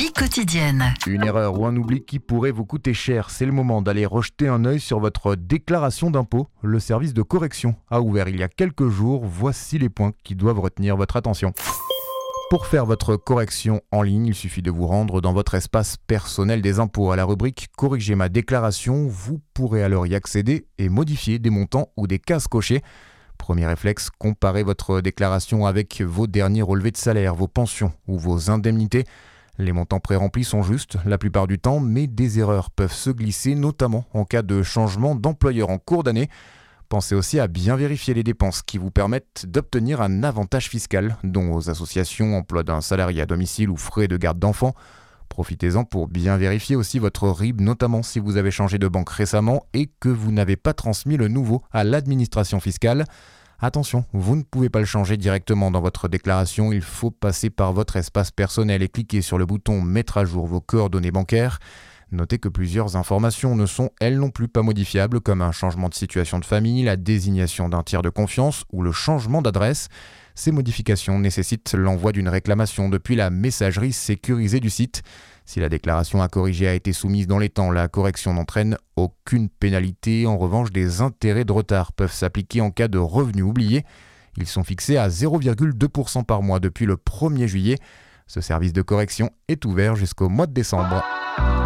vie quotidienne. Une erreur ou un oubli qui pourrait vous coûter cher. C'est le moment d'aller rejeter un œil sur votre déclaration d'impôt. Le service de correction a ouvert il y a quelques jours. Voici les points qui doivent retenir votre attention. Pour faire votre correction en ligne, il suffit de vous rendre dans votre espace personnel des impôts à la rubrique « Corriger ma déclaration ». Vous pourrez alors y accéder et modifier des montants ou des cases cochées. Premier réflexe, comparez votre déclaration avec vos derniers relevés de salaire, vos pensions ou vos indemnités. Les montants pré-remplis sont justes la plupart du temps, mais des erreurs peuvent se glisser, notamment en cas de changement d'employeur en cours d'année. Pensez aussi à bien vérifier les dépenses qui vous permettent d'obtenir un avantage fiscal, dont aux associations, emploi d'un salarié à domicile ou frais de garde d'enfants. Profitez-en pour bien vérifier aussi votre RIB, notamment si vous avez changé de banque récemment et que vous n'avez pas transmis le nouveau à l'administration fiscale. Attention, vous ne pouvez pas le changer directement dans votre déclaration, il faut passer par votre espace personnel et cliquer sur le bouton « Mettre à jour vos coordonnées bancaires ». Notez que plusieurs informations ne sont, elles non plus, pas modifiables, comme un changement de situation de famille, la désignation d'un tiers de confiance ou le changement d'adresse. Ces modifications nécessitent l'envoi d'une réclamation depuis la messagerie sécurisée du site. Si la déclaration à corriger a été soumise dans les temps, la correction n'entraîne aucune pénalité. En revanche, des intérêts de retard peuvent s'appliquer en cas de revenus oubliés. Ils sont fixés à 0,2% par mois depuis le 1er juillet. Ce service de correction est ouvert jusqu'au mois de décembre.